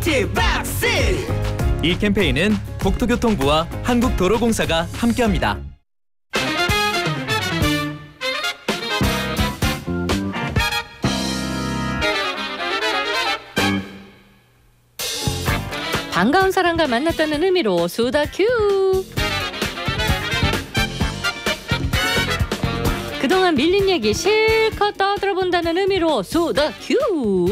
퀴즈 박스. 이 캠페인은 국토교통부와 한국도로공사가 함께합니다. 반가운 사람과 만났다는 의미로 수다 큐. 그동안 밀린 얘기 실컷 떠들어본다는 의미로 수다 큐.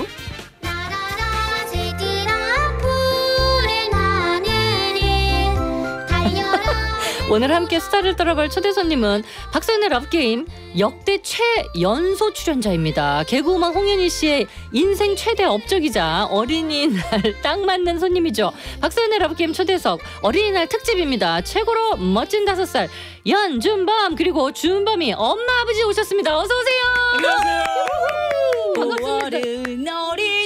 오늘 함께 수다를 떨어볼 초대 손님은 박서연의 러브게임 역대 최연소 출연자입니다. 개그우먼 홍현희 씨의 인생 최대 업적이자 어린이날 딱 맞는 손님이죠. 박서연의 러브게임 초대석 어린이날 특집입니다. 최고로 멋진 5살 연준범 그리고 준범이 엄마 아버지 오셨습니다. 어서 오세요. 안녕하세요. 반갑습니다.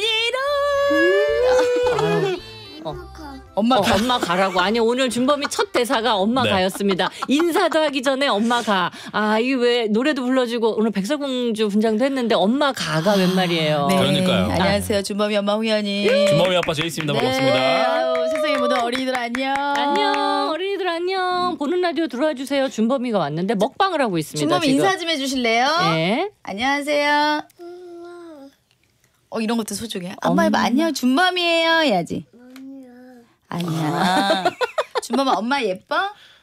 엄마 가라고. 아니 오늘 준범이 첫 대사가 엄마 네. 가였습니다. 인사도 하기 전에 엄마 가. 아 이게 왜 노래도 불러주고 오늘 백설공주 분장도 했는데 엄마 가가 웬 말이에요. 네. 그러니까요. 안녕하세요. 준범이 엄마 홍현이. 준범이 아빠 제이스입니다. 네. 반갑습니다. 아유, 세상의 모든 어린이들 안녕. 안녕 어린이들 안녕. 보는 라디오 들어와 주세요. 준범이가 왔는데 먹방을 하고 있습니다. 준범이 지금. 인사 좀 해주실래요? 네. 안녕하세요. 이런 것도 소중해. 엄마 해봐. 안녕 준범이에요 해야지. 안녕. 준범아 엄마 예뻐?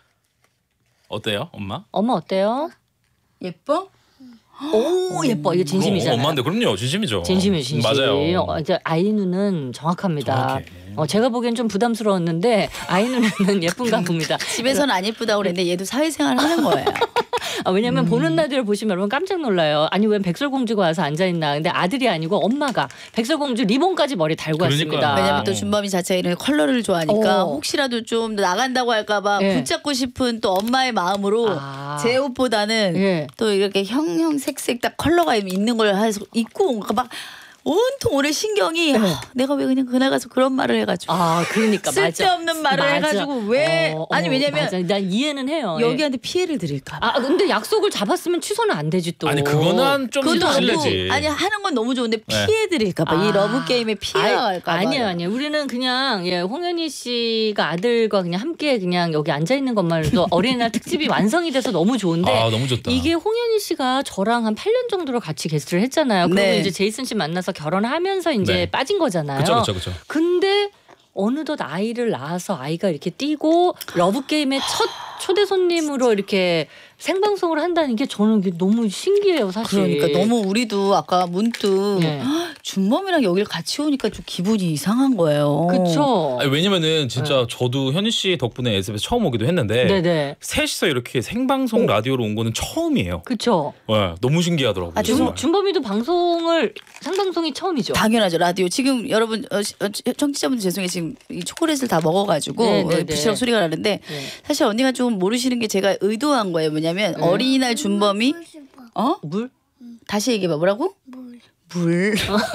어때요, 엄마? 엄마 어때요? 예뻐? 오 예뻐. 이거 진심이잖아요. 엄마인데 그럼요, 진심이죠. 진심이에요, 진심. 맞아요. 이제 아이 눈은 정확합니다. 정확해. 제가 보기엔 좀 부담스러웠는데 아이 눈에는 예쁜가 봅니다. 집에서는 안 예쁘다고 그랬는데 얘도 사회생활 하는 거예요. 왜냐면 보는 라디오를 보시면 여러분 깜짝 놀라요. 아니 왜 백설공주가 와서 앉아있나. 근데 아들이 아니고 엄마가 백설공주 리본까지 머리 달고 그러니까요. 왔습니다. 왜냐면 또 준범이 자체가 이런 컬러를 좋아하니까 어. 혹시라도 좀 나간다고 할까봐 예. 붙잡고 싶은 또 엄마의 마음으로 아. 제 옷보다는 예. 또 이렇게 형형색색 딱 컬러가 있는 걸 해서 입고 온 거 막 온통 오늘 신경이 내가 왜 그냥 그날 가서 그런 말을 해가지고 그러니까 쓸데없는 말을 맞아. 해가지고 왜 아니 왜냐면 맞아. 난 이해는 해요. 여기한테 피해를 드릴까 봐. 근데 약속을 잡았으면 취소는 안 되지 또. 아니 그거는 좀 그것도 실례지. 아니 하는 건 너무 좋은데 네. 피해 드릴까 봐. 이 러브 게임에 피해가 갈까 봐. 아니에요. 우리는 그냥 홍현희 씨가 아들과 그냥 함께 그냥 여기 앉아 있는 것만으로도 어린이날 특집이 완성이 돼서 너무 좋은데. 너무 좋다. 이게 홍현희 씨가 저랑 한 8년 정도로 같이 게스트를 했잖아요. 그리고 네. 이제 제이슨 씨 만나서 결혼하면서 이제 네. 빠진 거잖아요. 그렇죠. 근데 어느덧 아이를 낳아서 아이가 이렇게 뛰고 러브게임의 첫 초대 손님으로 이렇게 생방송을 한다는 게 저는 이게 너무 신기해요, 사실. 그러니까 너무 우리도 아까 문득 네. 준범이랑 여길 같이 오니까 좀 기분이 이상한 거예요. 그렇죠. 왜냐면은 진짜 저도 현희 씨 덕분에 SBS 처음 오기도 했는데 네네. 셋이서 이렇게 생방송 라디오로 온 거는 처음이에요. 그렇죠. 네, 너무 신기하더라고요. 아, 정말. 준범이도 방송을 생방송이 처음이죠. 당연하죠. 라디오 지금 여러분 청취자분들 죄송해요. 지금 이 초콜릿을 다 먹어가지고 네네네. 부시럭 소리가 나는데 네. 사실 언니가 좀 모르시는 게 제가 의도한 거예요. 뭐냐면 어린이날 준범이 물? 다시 얘기해봐. 뭐라고? 물.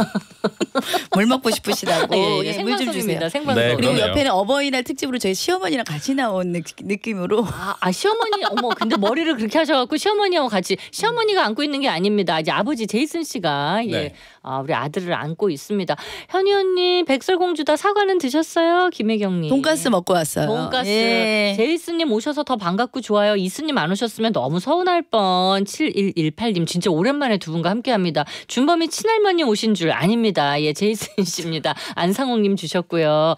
물 먹고 싶으시다고. 예, 물 좀 주세요. 생방송입니다. 생방송. 네, 그리고 그러네요. 옆에는 어버이날 특집으로 저희 시어머니랑 같이 나온 느낌으로 시어머니 어머 근데 머리를 그렇게 하셔갖고 시어머니하고 같이 시어머니가 안고 있는 게 아닙니다. 이제 아버지 제이슨 씨가 네. 우리 아들을 안고 있습니다. 현희 언니 백설공주다 사과는 드셨어요? 김혜경님. 돈가스 먹고 왔어요. 돈가스. 예. 제이슨님 오셔서 더 반갑고 좋아요. 이스님 안 오셨으면 너무 서운할 뻔. 7118님 진짜 오랜만에 두 분과 함께합니다. 준범이 친할머니 오신 줄 아닙니다. 예, 제이슨 씨입니다. 안상홍님 주셨고요.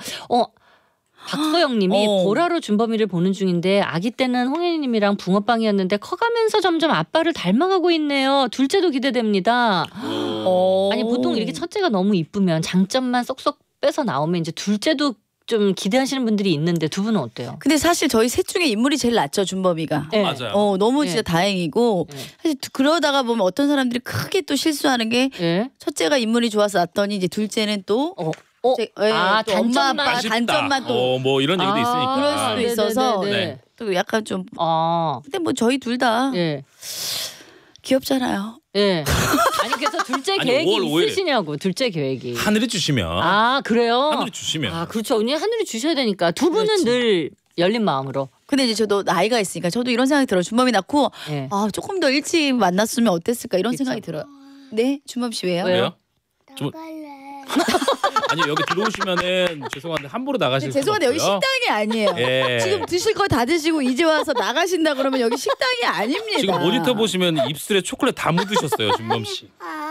박소영님이 보라로 준범이를 보는 중인데 아기 때는 홍현희님이랑 붕어빵이었는데 커가면서 점점 아빠를 닮아가고 있네요. 둘째도 기대됩니다. 아니 보통 이렇게 첫째가 너무 이쁘면 장점만 쏙쏙 빼서 나오면 이제 둘째도 좀 기대하시는 분들이 있는데 두 분은 어때요? 근데 사실 저희 셋 중에 인물이 제일 낫죠, 준범이가. 네. 맞아요. 너무 진짜 네. 다행이고 네. 사실 그러다가 보면 어떤 사람들이 크게 또 실수하는 게 예. 첫째가 인물이 좋아서 낫더니 이제 둘째는 또 또 단점만. 엄마 아빠 단점만 또 뭐 이런 얘기도 있으니까. 그럴 수도 있어서 네네네네. 또 약간 좀 아, 근데 뭐 저희 둘 다 예. 귀엽잖아요. 예. 아니 그래서 둘째 아니, 계획이 5월 5일. 있으시냐고 둘째 계획이. 하늘이 주시면. 아 그래요? 하늘이 주시면. 아 그렇죠. 언니 하늘이 주셔야 되니까 두 분은 그렇지. 늘 열린 마음으로. 근데 이제 저도 나이가 있으니까 저도 이런 생각이 들어요. 준범이 낳고 예. 조금 더 일찍 만났으면 어땠을까 이런 그쵸. 생각이 들어요. 네, 준범 씨 왜요? 왜요? 왜요? 아니 여기 들어오시면은 죄송한데 함부로 나가실 수 죄송한데 여기 없고요. 식당이 아니에요. 예. 지금 드실 거 다 드시고 이제 와서 나가신다 그러면 여기 식당이 아닙니다. 지금 모니터 보시면 입술에 초콜릿 다 묻으셨어요, 준범 씨.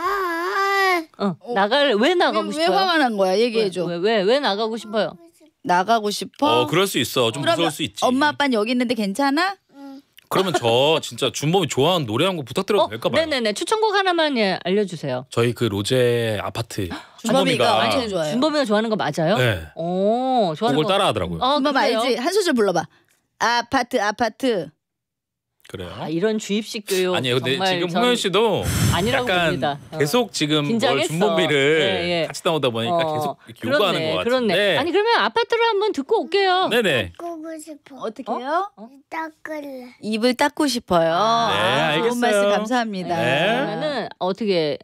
왜 나가고 왜 싶어요? 화가 난 거야? 얘기해 줘. 왜 나가고 싶어요? 나가고 싶어? 그럴 수 있어. 좀 그러면 무서울 수 있지. 엄마 아빠는 여기 있는데 괜찮아? 그러면 저 진짜 준범이 좋아하는 노래 한 곡 부탁드려도 될까 봐요. 네네네. 추천곡 하나만 알려주세요. 저희 그 로제 아파트 준범이가 완전 좋아요. 준범이가 좋아하는 거 맞아요? 네. 오, 좋아하는 그걸 거. 따라하더라고요. 준범 그래요? 알지? 한 소절 불러봐. 아파트. 그래요. 이런 주입식 교육. 아니에요. 근데 정말 지금 전 홍현 씨도 아니라고 약간 봅니다. 계속 지금 긴장했어. 준범이를 예. 같이 나오다 보니까 계속 이렇게 요구하는 것 같은데. 그렇네. 아니 그러면 아파트를 한번 듣고 올게요. 네네. 끄고 싶어. 어떻게요? 닦을래. 입을 닦고 싶어요. 네, 알겠어요. 좋은 말씀 감사합니다. 네. 그러면은 어떻게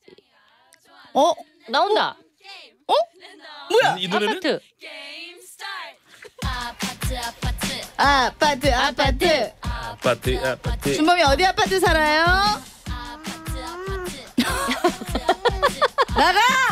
나온다. 뭐야? 이 노래는 아파트. 아파트. 준범이 어디 아파트 살아요? 나가!